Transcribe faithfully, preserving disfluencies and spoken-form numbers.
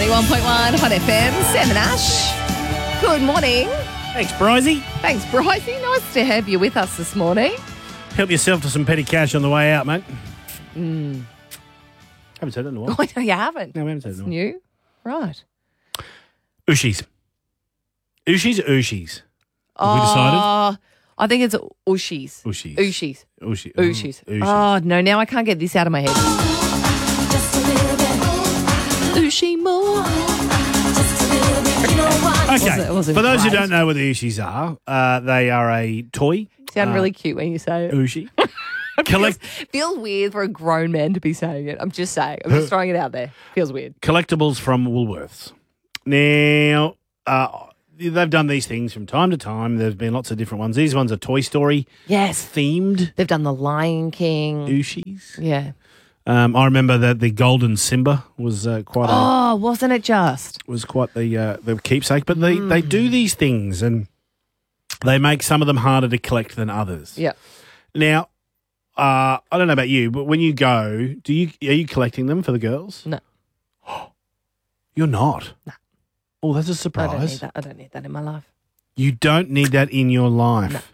ninety-one point one Hot F M. Sam and Ash. Good morning. Thanks, Brizey. Thanks, Brycey. Nice to have you with us this morning. Help yourself to some petty cash on the way out, mate. Mm. Haven't said that in a while. Oh, no, you haven't. No, we haven't said It's it in a new. Right. Ushies. Ushies or Ushies? Have Oh, we decided? I think it's Ushies. Ushies. Ushis. Ushi. Ushis. Ushis. Oh, no, now I can't get this out of my head. Ushi more. Okay, Wasn't- it wasn't for those who great. don't know what the Ushis are, uh, they are a toy. Sound uh, really cute when you say it. Ushi. Collect Feels weird for a grown man to be saying it. I'm just saying. I'm just throwing it out there. Feels weird. collectibles from Woolworths. Now, uh, they've done these things from time to time. There's been lots of different ones. These ones are Toy Story Yes. themed They've done The Lion King. Ushis. Yeah. Um, I remember that the Golden Simba was uh, quite a, Oh, wasn't it just? was quite the uh, the keepsake. But they, they do these things and they make some of them harder to collect than others. Yeah. Now, uh, I don't know about you, but when you go, do you are you collecting them for the girls? No. You're not. No. Oh, that's a I don't need surprise. that. I don't need that in my life. You don't need that in your life.